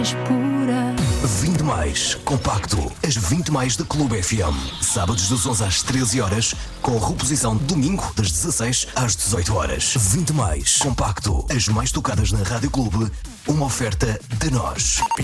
pura. 20 mais compacto, as 20 mais da Clube FM. Sábados das 11 às 13 horas, com reposição domingo das 16 às 18 horas. 20 mais compacto, as mais tocadas na Rádio Clube, uma oferta de nós.